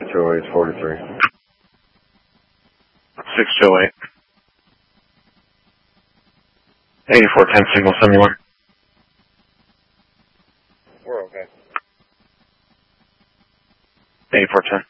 208 43. 6208. 8410 signal 71. We're okay. 8410.